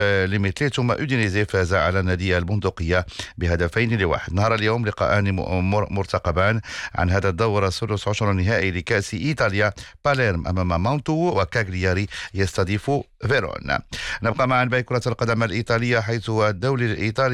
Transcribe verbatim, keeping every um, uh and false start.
لمثلي ثم أودينيزي فاز على النادي البندقية بهدفين لواحد. نهار اليوم لقاءان مرتقبان عن هذا الدور السدس عشر النهائي لكأس إيطاليا، باليرم أمام مانتو وكاغلياري يستضيف فيرون. نبقى مع باقي كرة القدم الإيطالية، حيث الدولي الإيطالي